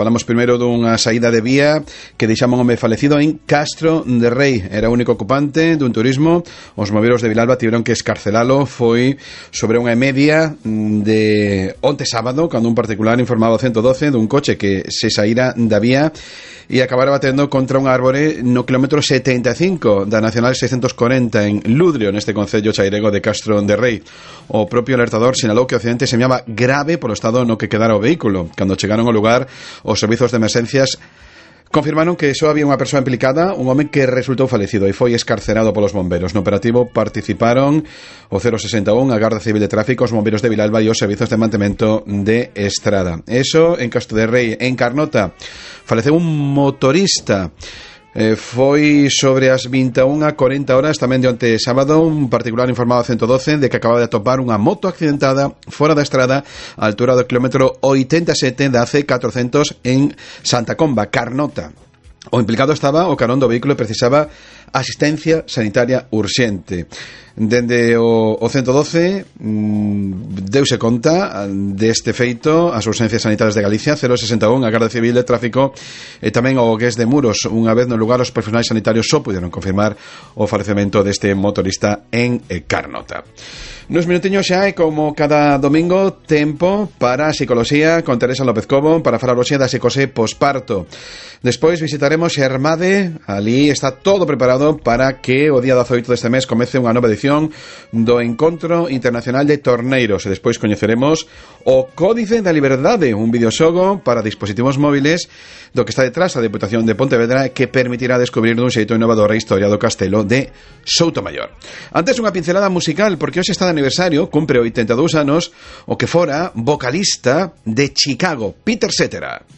Falamos primeiro dunha saída de vía que deixaba un home falecido en Castro de Rei. Era o único ocupante dun turismo. Os bombeiros de Vilalba tiveron que escarcelalo. Foi sobre unha media de onte sábado, cando un particular informaba ao 112 dun coche que se saíra da vía e acabara batendo contra un árbore no kilómetro 75 da Nacional 640 en Ludrio, neste concello chairego de Castro de Rei. O propio alertador sinalou que o accidente semellaba grave polo estado no que quedara o vehículo. Cando chegaron ao lugar, os servizos de emerxencias confirmaron que só había unha persoa implicada, un home que resultou falecido e foi escarcerado polos bomberos. No operativo participaron o 061, a Garda Civil de Tráfico, os bombeiros de Vilalba e os servizos de mantemento de estrada. Eso en Castro de Rei. En Carnota faleceu un motorista. Foi sobre as 21:40 horas tamén de onte sábado. Un particular informado ao 112 de que acababa de atopar unha moto accidentada fora da estrada á altura do kilómetro 87 da C400 en Santa Comba, Carnota. O implicado estaba ao carón do vehículo e precisaba asistencia sanitaria urxente. Dende o 112 deuse conta deste feito as urxencias sanitarias de Galicia, 061, a Garda Civil de Tráfico e tamén o GES de Muros. Unha vez no lugar, os profesionais sanitarios só puderon confirmar o falecemento deste motorista en Carnota. Nos minutiños xa é como cada domingo tempo para a psicoloxía con Teresa López Cobo para falar hoxe da psicose posparto. Despois visitaremos Xermade, ali está todo preparado para que o día 18 deste mes comece unha nova edición do Encontro Internacional de Torneiros e despois coñeceremos o Códice da Liberdade, un videoxogo para dispositivos móviles do que está detrás a Deputación de Pontevedra que permitirá descubrir dun xeito innovador a historia do castelo de Soutomaior. Antes unha pincelada musical, porque hoxe está de aniversario, cumpre 82 anos, o que fora vocalista de Chicago, Peter Cetera.